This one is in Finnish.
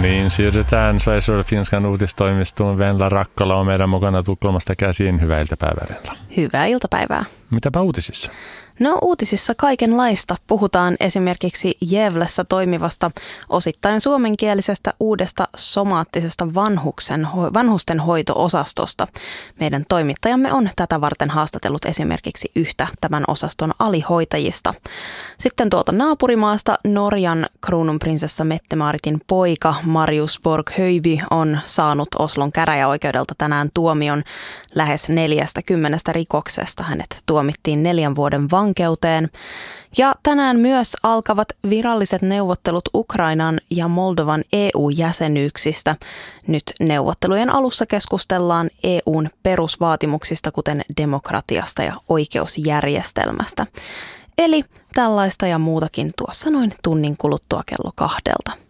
niin, siirrytään Sveriges Finskan uutistoimistoon. Venla Rakkola on meidän mukana Tukholmasta käsiin. Hyvää iltapäivää, Venla. Hyvää iltapäivää. Mitäpä uutisissa? No uutisissa kaikenlaista. Puhutaan esimerkiksi Gävlessä toimivasta osittain suomenkielisestä uudesta somaattisesta vanhustenhoito-osastosta. Meidän toimittajamme on tätä varten haastatellut esimerkiksi yhtä tämän osaston alihoitajista. Sitten tuolta naapurimaasta Norjan kruununprinsessa Mette-Maaritin poika Marius Borg-Høiby on saanut Oslon käräjäoikeudelta tänään tuomion lähes 40 rikoksesta. Hänet tuomittiin 4 vuoden vankeuteen. Ja tänään myös alkavat viralliset neuvottelut Ukrainan ja Moldovan EU-jäsenyyksistä. Nyt neuvottelujen alussa keskustellaan EUn perusvaatimuksista, kuten demokratiasta ja oikeusjärjestelmästä. Eli tällaista ja muutakin tuossa noin tunnin kuluttua kello 2.